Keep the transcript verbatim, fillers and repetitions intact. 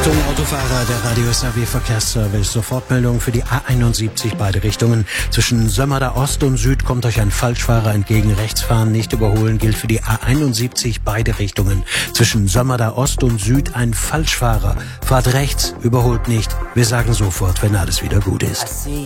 Achtung, Autofahrer, der Radio S R W Verkehrsservice. Sofortmeldung für die A einundsiebzig, beide Richtungen. Zwischen Sömmerda Ost und Süd kommt euch ein Falschfahrer entgegen. Rechtsfahren nicht überholen gilt für die A einundsiebzig, beide Richtungen. Zwischen Sömmerda Ost und Süd ein Falschfahrer. Fahrt rechts, überholt nicht. Wir sagen sofort, wenn alles wieder gut ist.